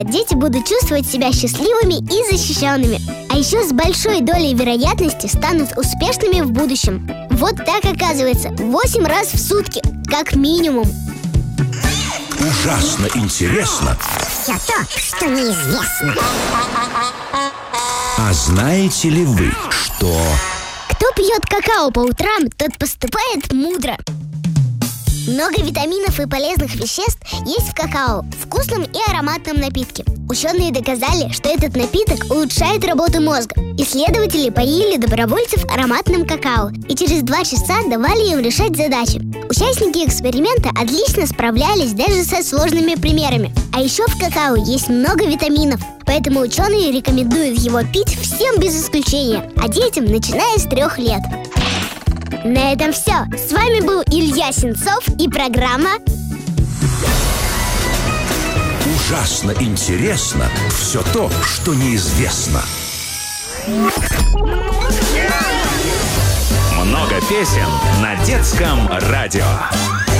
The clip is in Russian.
Дети будут чувствовать себя счастливыми и защищенными. А еще с большой долей вероятности станут успешными в будущем. Вот так оказывается, 8 раз в сутки, как минимум. Ужасно интересно. Все то, что неизвестно. А знаете ли вы, что... Кто пьет какао по утрам, тот поступает мудро. Много витаминов и полезных веществ есть в какао, вкусном и ароматном напитке. Ученые доказали, что этот напиток улучшает работу мозга. Исследователи поили добровольцев ароматным какао и через 2 часа давали им решать задачи. Участники эксперимента отлично справлялись даже со сложными примерами. А еще в какао есть много витаминов, поэтому ученые рекомендуют его пить всем без исключения, а детям начиная с 3 лет. На этом все. С вами был Илья Сенцов и программа Ужасно интересно. Все то, что неизвестно. Много песен на детском радио.